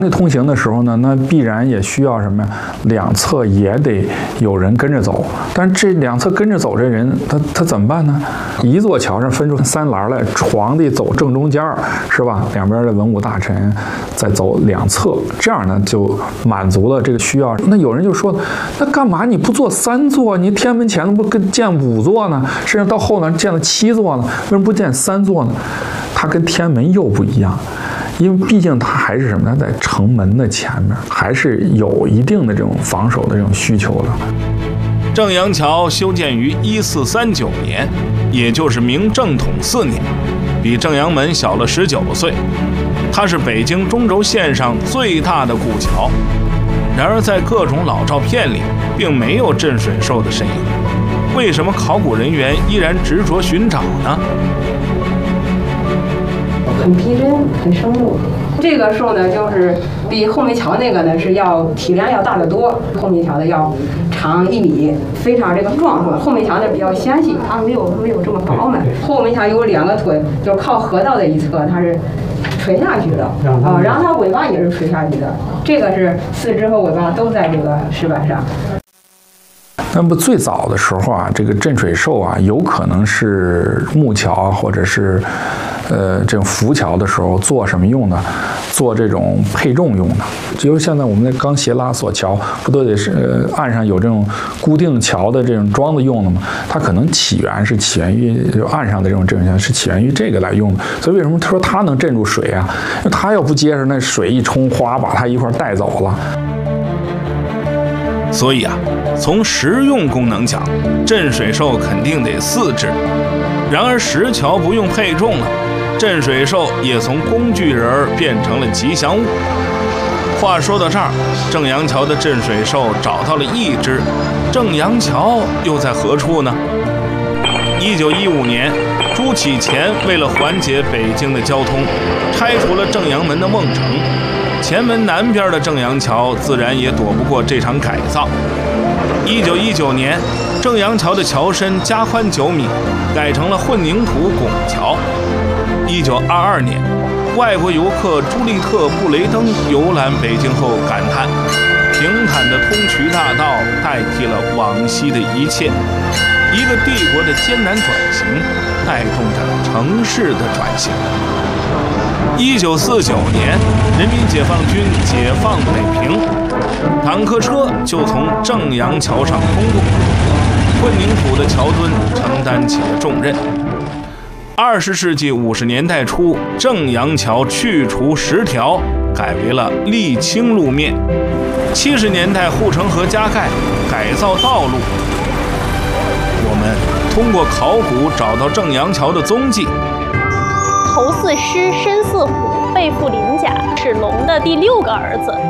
那通行的时候呢，那必然也需要什么呀？两侧也得有人跟着走。但是这两侧跟着走这人，他怎么办呢？一座桥上分出三栏来，皇帝走正中间，是吧？两边的文武大臣再走两侧，这样呢就满足了这个需要。那有人就说，那干嘛你不做3座？你天安门前不建5座呢？甚至到后呢建了7座呢？为什么不建3座呢？它跟天安门又不一样。因为毕竟它还是什么？它在城门的前面，还是有一定的这种防守的这种需求的。 正阳桥修建于1439年，也就是明正统4年，比正阳门小了19岁。它是北京中轴线上最大的古桥，然而在各种老照片里，并没有镇水兽的身影。为什么考古人员依然执着寻找呢？ 很逼真，很生动。这个兽呢，就是比后门桥那个呢是要体量要大得多，后门桥的要长1米，非常这个壮硕。后门桥呢比较纤细，它没有这么饱满。后门桥有2个腿，就靠河道的一侧，它是垂下去的啊，然后它尾巴也是垂下去的。这个是4肢和尾巴都在这个石板上。 那么最早的时候啊，这个镇水兽啊，有可能是木桥或者是这种浮桥的时候做什么用呢？做这种配重用的。就是现在我们的钢斜拉索桥，不都得是岸上有这种固定桥的这种桩子用的吗？它可能起源于就岸上的这种镇水桥是起源于这个来用的。所以为什么他说它能镇住水啊？因为它要不结实，那水一冲，哗把它一块带走了。 所以啊，从实用功能讲，镇水兽肯定得4只。然而石桥不用配重了，镇水兽也从工具人变成了吉祥物。话说到这儿，正阳桥的镇水兽找到了1只，正阳桥又在何处呢？1915年，朱启潜为了缓解北京的交通，拆除了正阳门的梦城。前门南边的正阳桥自然也躲不过这场改造。1919年，正阳桥的桥身加宽9米，改成了混凝土拱桥。1922年，外国游客朱利特·布雷登游览北京后感叹：平坦的通衢大道代替了往昔的一切。一个帝国的艰难转型，带动着城市的转型。1949年，人民解放军解放北平，坦克车就从正阳桥上通过，混凝土的桥墩承担起了重任。20世纪50年代初，正阳桥去除石条，改为了沥青路面。70年代护城河加盖，改造道路。我们通过考古找到正阳桥的踪迹。 头似狮，身似虎，背负鳞甲，是龙的第6个儿子。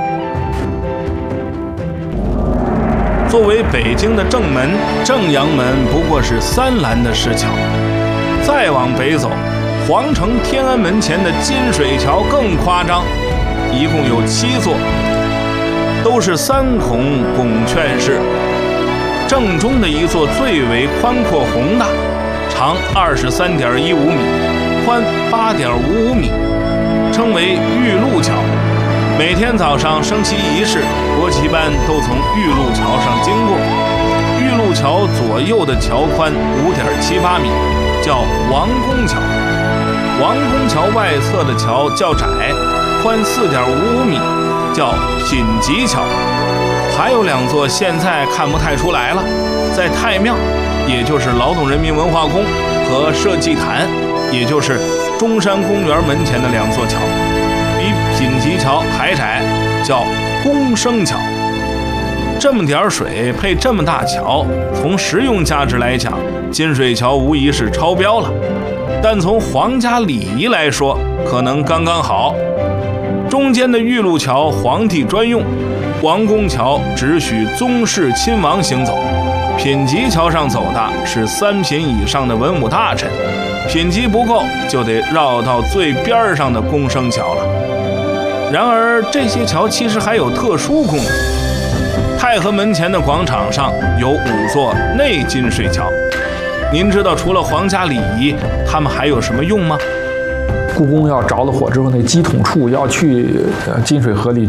作为北京的正门，正阳门不过是3栏的石桥。再往北走，皇城天安门前的金水桥更夸张，一共有7座，都是3孔拱券式。正中的一座最为宽阔宏大，长23.15米，宽8.55米，称为玉露桥。每天早上升旗仪式，国旗班都从玉露桥上经过。玉露桥左右的桥宽5.78米，叫王公桥。王公桥外侧的桥较窄，宽4.55米，叫品级桥。还有2座现在看不太出来了，在太庙，也就是劳动人民文化宫，和社稷坛，也就是中山公园门前的2座桥，比品级桥还窄，叫公生桥。这么点水配这么大桥，从实用价值来讲，金水桥无疑是超标了。但从皇家礼仪来说，可能刚刚好。中间的玉露桥皇帝专用，王公桥只许宗室亲王行走，品级桥上走的是3品以上的文武大臣，品级不够就得绕到最边上的公生桥了。然而这些桥其实还有特殊功能。太和门前的广场上有5座内金水桥，您知道除了皇家礼仪，它们还有什么用吗？ 故宫要着了火之后，那机筒处要去金水河里